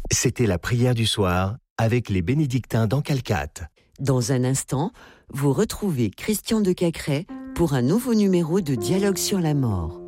C'était la prière du soir avec les bénédictins d'Ancalcate. Dans un instant, vous retrouvez Christian de Cacrès pour un nouveau numéro de Dialogue sur la mort.